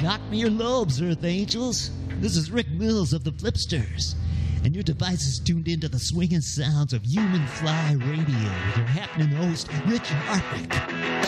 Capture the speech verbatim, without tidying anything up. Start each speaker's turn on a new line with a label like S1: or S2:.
S1: Rock me your lobes, Earth Angels. This is Rick Mills of the Flipsters, and your device is tuned into the swinging sounds of Human Fly Radio with your happening host, Rich Hartwick.